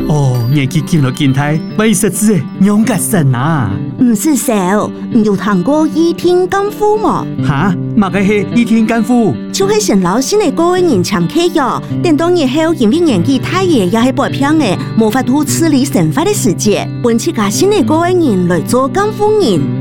哦，年纪轻了健太，为实质的勇敢神啊！ 唔是少，你有听过倚天干夫吗？ 哈，乜个是倚天干夫？ 就是成老新的各位人常客哟。等到日后因为年纪太爷也是白偏的，无法度处理神法的世界，本次家新的各位人来做干夫人。